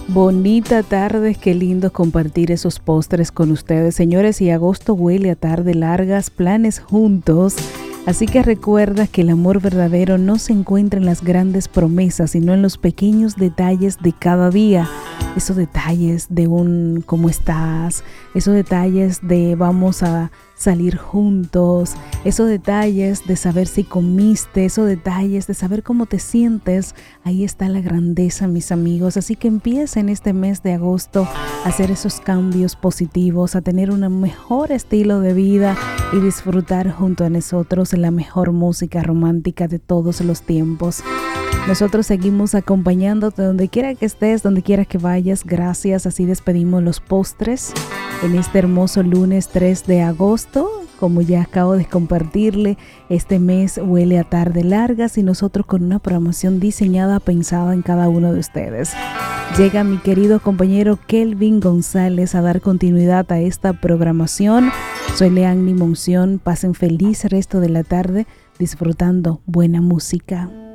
Bonita tarde, qué lindo compartir esos postres con ustedes, señores. Y agosto huele a tarde largas, planes juntos. Así que recuerda que el amor verdadero no se encuentra en las grandes promesas, sino en los pequeños detalles de cada día. Esos detalles de un ¿cómo estás? Esos detalles de vamos a salir juntos, esos detalles de saber si comiste, esos detalles de saber cómo te sientes. Ahí está la grandeza, mis amigos. Así que empiecen este mes de agosto a hacer esos cambios positivos, a tener un mejor estilo de vida y disfrutar junto a nosotros la mejor música romántica de todos los tiempos. Nosotros seguimos acompañándote donde quiera que estés, donde quiera que vayas. Gracias, así despedimos los postres en este hermoso lunes 3 de agosto. Como ya acabo de compartirle, este mes huele a tarde largas y nosotros con una programación diseñada, pensada en cada uno de ustedes. Llega mi querido compañero Kelvin González a dar continuidad a esta programación. Soy Leanny Monción. Pasen feliz resto de la tarde disfrutando buena música.